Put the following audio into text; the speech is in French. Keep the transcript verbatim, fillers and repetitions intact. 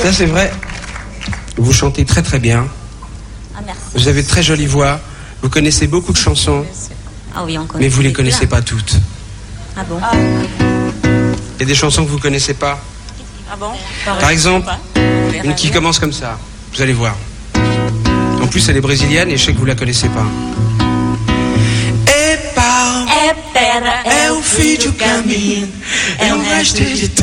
Ça, c'est vrai. Vous chantez très très bien. Ah, merci. Vous avez de très jolie voix. Vous connaissez beaucoup de chansons. Ah oui, on connaît. Mais vous les connaissez pas toutes. Ah bon? Il y a des chansons que vous connaissez pas. Ah bon? Par exemple, une qui commence comme ça. Vous allez voir. En plus, elle est brésilienne et je sais que vous la connaissez pas. É pau, é pedra, é o fim do caminho, é o resto de